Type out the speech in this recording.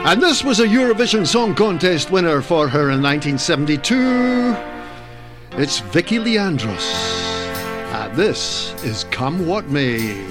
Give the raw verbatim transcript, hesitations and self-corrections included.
And this was a Eurovision Song Contest winner for her in nineteen seventy-two. It's Vicky Leandros. And this is Come What May.